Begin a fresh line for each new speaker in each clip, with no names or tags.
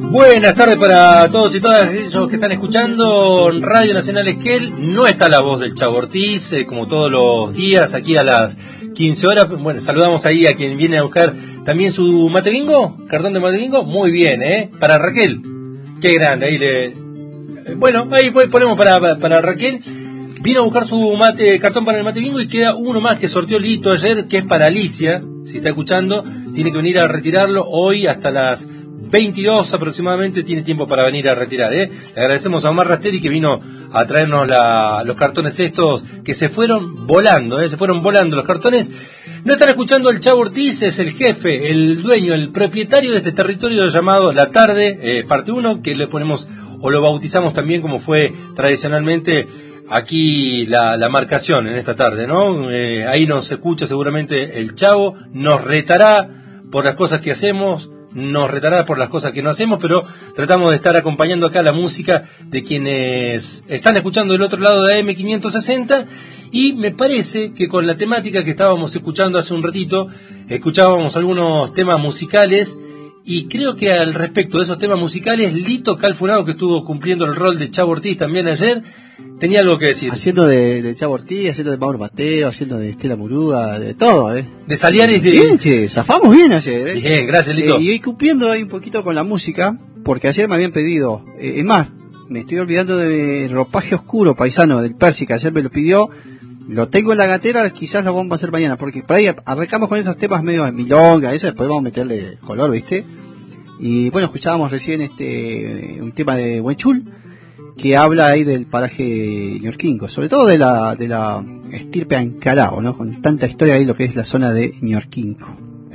Buenas tardes para todos y todas ellos que están escuchando Radio Nacional Esquel. No está la voz del Chavo Ortiz, como todos los días, aquí a las 15 horas. Bueno, saludamos ahí a quien viene a buscar también su mate bingo, cartón de mate bingo. Muy bien, para Raquel. Qué grande, ahí bueno, ahí ponemos para Raquel. Vino a buscar su cartón para el mate bingo y queda uno más que sorteó Lito ayer, que es para Alicia. Si está escuchando, tiene que venir a retirarlo hoy hasta las 22 aproximadamente, tiene tiempo para venir a retirar. Le agradecemos a Omar Rasteri que vino a traernos los cartones estos que se fueron volando, se fueron volando los cartones. No están escuchando al Chavo Ortiz, es el jefe, el dueño, el propietario de este territorio llamado La Tarde, parte 1, que le ponemos o lo bautizamos también como fue tradicionalmente aquí la marcación en esta tarde, ¿no? Ahí nos escucha seguramente el Chavo, nos retará por las cosas que hacemos, nos retará por las cosas que no hacemos, pero tratamos de estar acompañando acá la música de quienes están escuchando del otro lado de AM560, y me parece que con la temática que estábamos escuchando hace un ratito, escuchábamos algunos temas musicales, y creo que al respecto de esos temas musicales, Lito Calfunado, que estuvo cumpliendo el rol de Chavo Ortiz también ayer, tenía algo que decir.
Haciendo de Chavo Ortiz, haciendo de Mauro Mateo, haciendo de Estela Muruga, de todo,
De Saliares de...
Bien, che, zafamos bien ayer,
Bien, gracias, Lito.
Y cumpliendo ahí un poquito con la música, porque ayer me habían pedido, es más, me estoy olvidando de Ropaje Oscuro, paisano, del Percy, que ayer me lo pidió, lo tengo en la gatera, quizás lo vamos a hacer mañana, porque por ahí arrancamos con esos temas medio de milonga, eso, después vamos a meterle color, ¿viste? Y bueno, escuchábamos recién un tema de Huenchul, que habla ahí del paraje ñorquinco, sobre todo de la estirpe Ancalao, ¿no? Con tanta historia ahí lo que es la zona de Ñorquinco.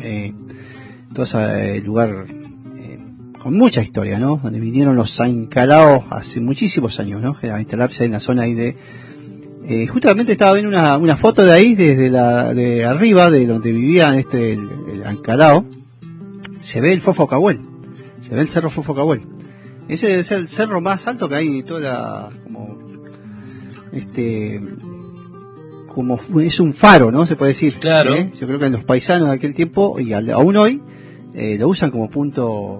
Todo ese lugar con mucha historia, ¿no? Donde vinieron los Ancalaos hace muchísimos años, ¿no? A instalarse en la zona ahí de... justamente estaba viendo una foto de ahí, de arriba, de donde vivían el Ancalao. Se ve el Fofo Cahuel, se ve el cerro Fofo Cahuel. Ese es el cerro más alto que hay, toda como es un faro, ¿no? Se puede decir.
Claro.
Yo creo que en los paisanos de aquel tiempo y aún hoy lo usan como punto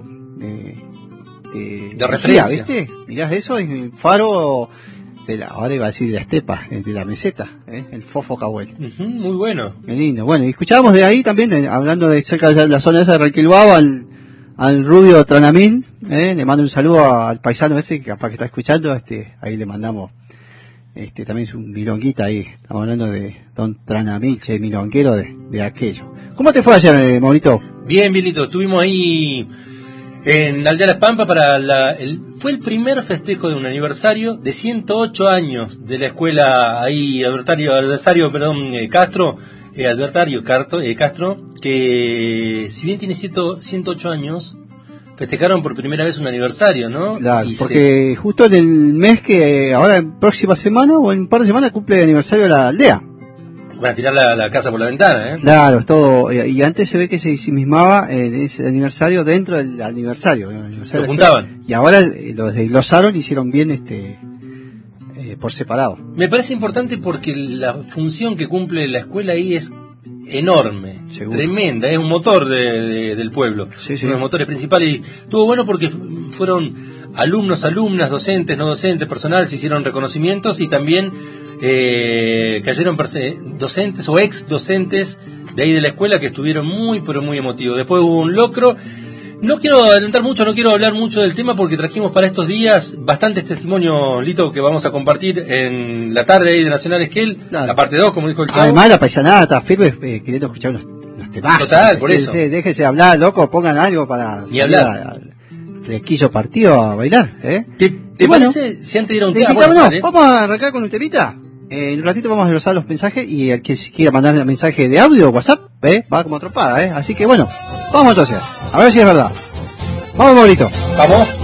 de referencia,
¿viste? Mirás eso, es un faro ahora iba a decir de la estepa, de la meseta, el Fofo Cahuel.
Muy bueno.
Qué lindo. Bueno, y escuchábamos de ahí también, hablando de cerca de la zona esa de Raquelbao, al rubio Tranamil, le mando un saludo al paisano ese que capaz que está escuchando, ahí le mandamos también su milonguita ahí, estamos hablando de don Tranamil, milonguero de aquello. ¿Cómo te fue ayer, Maurito?
Bien, Lito, estuvimos ahí en la Aldea Las Pampas fue el primer festejo de un aniversario de 108 años de la escuela ahí, Castro, que si bien tiene 108 años, festejaron por primera vez un aniversario, ¿no?
Claro, porque justo en el mes que ahora en próxima semana o en un par de semanas cumple el aniversario de la aldea.
Van a tirar la casa por la ventana,
Claro, es todo. Y antes se ve que se ensimismaba en ese aniversario dentro del aniversario.
Lo juntaban.
Y ahora lo desglosaron y hicieron bien por separado.
Me parece importante porque la función que cumple la escuela ahí es enorme, seguro, tremenda, es un motor del pueblo,
sí.
Uno de los motores principales, y estuvo bueno porque fueron alumnos, alumnas, docentes, no docentes, personal, se hicieron reconocimientos y también cayeron docentes o ex docentes de ahí de la escuela que estuvieron muy pero muy emotivos. Después hubo un locro. No quiero adelantar mucho, no quiero hablar mucho del tema porque trajimos para estos días bastantes testimonios, Lito, que vamos a compartir en la tarde ahí de Nacional Esquel, claro. La parte 2, como dijo el Chavo.
Además la paisanada está firme queriendo escuchar unos temas.
Total, por eso.
Déjense hablar, loco, pongan algo para
ni hablar.
Flequillo partido a bailar.
¿Te parece si antes de ir a un tema?
Vamos a arrancar con un temita. En un ratito vamos a desglosar los mensajes y el que quiera mandar un mensaje de audio o WhatsApp, va como atropada, así que bueno, vamos entonces, a ver si es verdad. Vamos, Maurito.
Vamos.